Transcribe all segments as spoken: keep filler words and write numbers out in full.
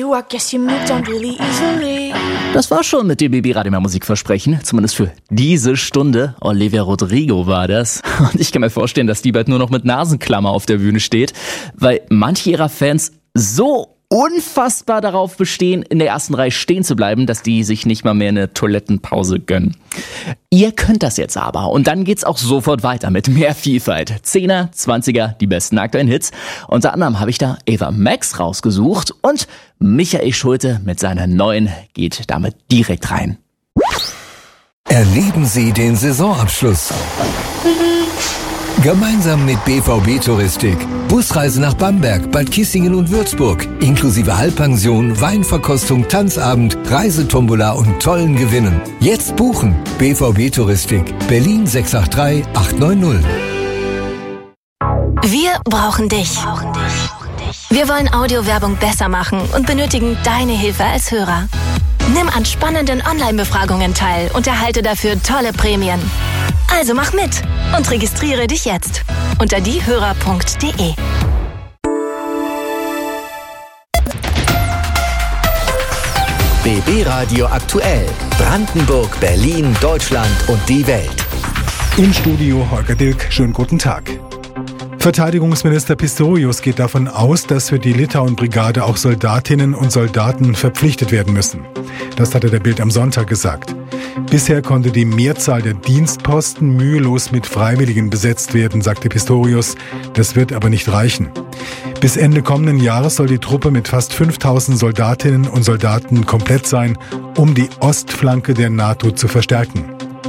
you, I guess you moved on really easily. Das war schon mit dem B B Radio mehr Musikversprechen, zumindest für diese Stunde. Olivia Rodrigo war das. Und ich kann mir vorstellen, dass die bald nur noch mit Nasenklammer auf der Bühne steht, weil manche ihrer Fans so unfassbar darauf bestehen, in der ersten Reihe stehen zu bleiben, dass die sich nicht mal mehr eine Toilettenpause gönnen. Ihr könnt das jetzt aber und dann geht's auch sofort weiter mit mehr Vielfalt. Zehner, Zwanziger, die besten aktuellen Hits. Unter anderem habe ich da Ava Max rausgesucht und Michael Schulte mit seiner neuen geht damit direkt rein. Erleben Sie den Saisonabschluss gemeinsam mit B V B Touristik. Busreise nach Bamberg, Bad Kissingen und Würzburg. Inklusive Halbpension, Weinverkostung, Tanzabend, Reisetombola und tollen Gewinnen. Jetzt buchen. B V B Touristik. Berlin sechs acht drei acht neun null. Wir brauchen dich. Wir wollen Audiowerbung besser machen und benötigen deine Hilfe als Hörer. Nimm an spannenden Online-Befragungen teil und erhalte dafür tolle Prämien. Also mach mit und registriere dich jetzt unter diehörer punkt de. B B Radio aktuell. Brandenburg, Berlin, Deutschland und die Welt. Im Studio Holger Dilk. Schönen guten Tag. Verteidigungsminister Pistorius geht davon aus, dass für die Litauen-Brigade auch Soldatinnen und Soldaten verpflichtet werden müssen. Das hatte der Bild am Sonntag gesagt. Bisher konnte die Mehrzahl der Dienstposten mühelos mit Freiwilligen besetzt werden, sagte Pistorius. Das wird aber nicht reichen. Bis Ende kommenden Jahres soll die Truppe mit fast fünftausend Soldatinnen und Soldaten komplett sein, um die Ostflanke der NATO zu verstärken.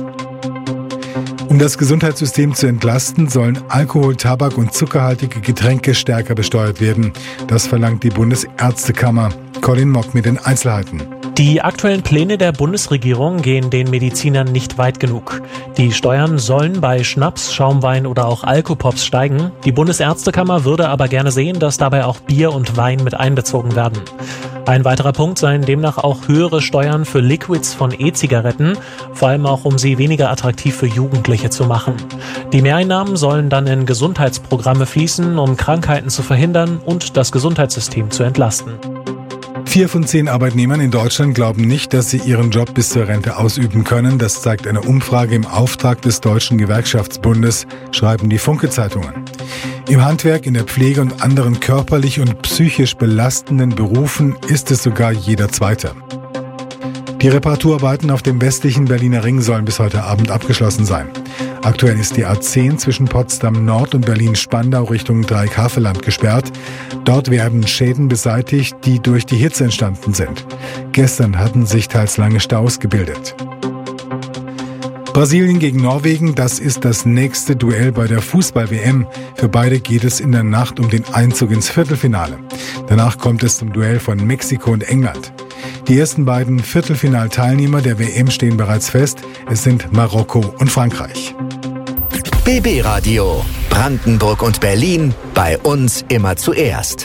Um das Gesundheitssystem zu entlasten, sollen Alkohol, Tabak und zuckerhaltige Getränke stärker besteuert werden. Das verlangt die Bundesärztekammer. Colin Mock mit den Einzelheiten. Die aktuellen Pläne der Bundesregierung gehen den Medizinern nicht weit genug. Die Steuern sollen bei Schnaps, Schaumwein oder auch Alkopops steigen. Die Bundesärztekammer würde aber gerne sehen, dass dabei auch Bier und Wein mit einbezogen werden. Ein weiterer Punkt seien demnach auch höhere Steuern für Liquids von E-Zigaretten, vor allem auch um sie weniger attraktiv für Jugendliche zu machen. Die Mehreinnahmen sollen dann in Gesundheitsprogramme fließen, um Krankheiten zu verhindern und das Gesundheitssystem zu entlasten. Vier von zehn Arbeitnehmern in Deutschland glauben nicht, dass sie ihren Job bis zur Rente ausüben können. Das zeigt eine Umfrage im Auftrag des Deutschen Gewerkschaftsbundes, schreiben die Funke-Zeitungen. Im Handwerk, in der Pflege und anderen körperlich und psychisch belastenden Berufen ist es sogar jeder Zweite. Die Reparaturarbeiten auf dem westlichen Berliner Ring sollen bis heute Abend abgeschlossen sein. Aktuell ist die A zehn zwischen Potsdam Nord und Berlin-Spandau Richtung Dreieck-Havelland gesperrt. Dort werden Schäden beseitigt, die durch die Hitze entstanden sind. Gestern hatten sich teils lange Staus gebildet. Brasilien gegen Norwegen, das ist das nächste Duell bei der Fußball-W M. Für beide geht es in der Nacht um den Einzug ins Viertelfinale. Danach kommt es zum Duell von Mexiko und England. Die ersten beiden Viertelfinalteilnehmer der W M stehen bereits fest. Es sind Marokko und Frankreich. B B Radio. Brandenburg und Berlin. Bei uns immer zuerst.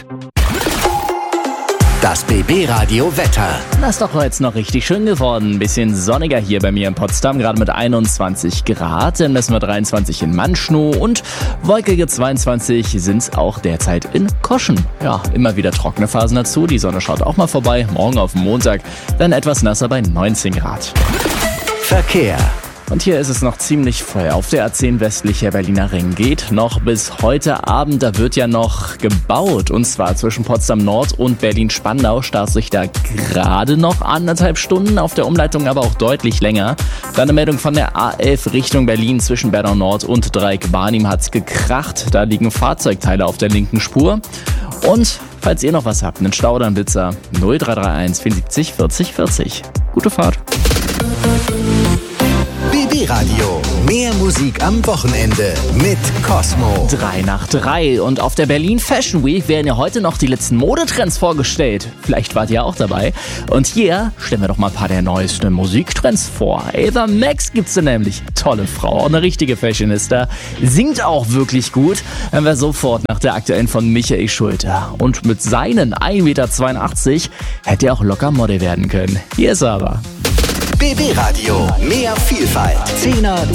Das B B Radio Wetter. Das ist doch jetzt noch richtig schön geworden. Ein bisschen sonniger hier bei mir in Potsdam, gerade mit einundzwanzig Grad. Dann messen wir dreiundzwanzig in Manschnow und wolkige zweiundzwanzig sind es auch derzeit in Koschen. Ja, immer wieder trockene Phasen dazu. Die Sonne schaut auch mal vorbei. Morgen auf Montag dann etwas nasser bei neunzehn Grad. Verkehr. Und hier ist es noch ziemlich voll. Auf der A zehn westlicher Berliner Ring geht noch bis heute Abend. Da wird ja noch gebaut. Und zwar zwischen Potsdam Nord und Berlin-Spandau startet sich da gerade noch anderthalb Stunden. Auf der Umleitung aber auch deutlich länger. Dann eine Meldung von der A elf Richtung Berlin zwischen Bernau Nord und Dreieck-Barnim hat's gekracht. Da liegen Fahrzeugteile auf der linken Spur. Und falls ihr noch was habt, einen Stau oder einen Blitzer, null drei drei eins vierundsiebzig vierzig vierzig. Gute Fahrt. B B Radio. Mehr Musik am Wochenende mit Cosmo. Drei nach drei. Und auf der Berlin Fashion Week werden ja heute noch die letzten Modetrends vorgestellt. Vielleicht wart ihr auch dabei. Und hier stellen wir doch mal ein paar der neuesten Musiktrends vor. Ava Max gibt's da nämlich. Tolle Frau, auch eine richtige Fashionista. Singt auch wirklich gut. Hören wir sofort nach der aktuellen von Michael Schulte. Und mit seinen ein Meter zweiundachtzig hätte er auch locker Model werden können. Hier ist er aber. B B Radio. Mehr Vielfalt. Zehner,